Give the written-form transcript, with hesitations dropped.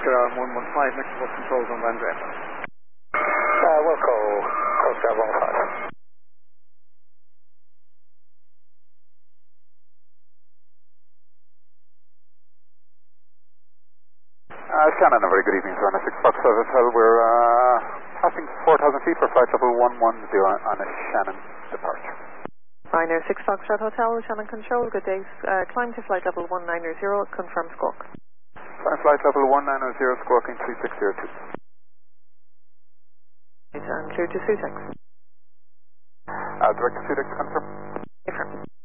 Sierra 115, next bus controls on Van Drent. Wilco, Coast Guard 15. Shannon, a very good evening, sir. On a 6 Foxtrot Hotel, we're passing 4,000 feet for flight level 110 on a Shannon departure. Ryanair 6 Foxtrot Hotel, Shannon Control, good day. Climb to flight level 190, confirm squawk. Flight level 190, squawking 3602. And clear to Sussex. Direct to Sussex, confirm. Confirm.